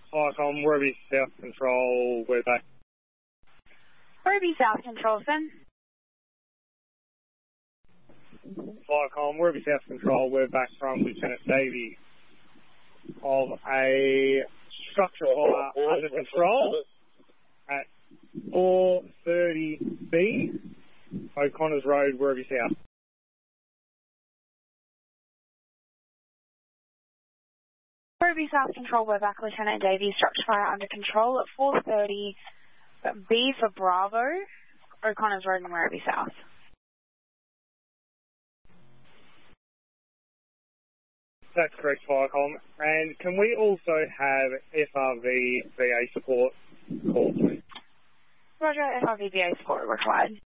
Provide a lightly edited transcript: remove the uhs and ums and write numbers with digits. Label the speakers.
Speaker 1: Flycom, Werribee South Control, we're back.
Speaker 2: Werribee South Control, Finn.
Speaker 1: Flycom, Werribee South Control, we're back from Lieutenant Davey of a structural fire under control at 430B, O'Connors Road, Werribee South.
Speaker 2: Werribee South Control, we're back. Lieutenant Davey, structure fire under control at 430B for Bravo, O'Connors Road in Werribee South.
Speaker 1: That's correct, Flycom. And can we also have FRV VA support call, please?
Speaker 2: Roger, FRV VA support required.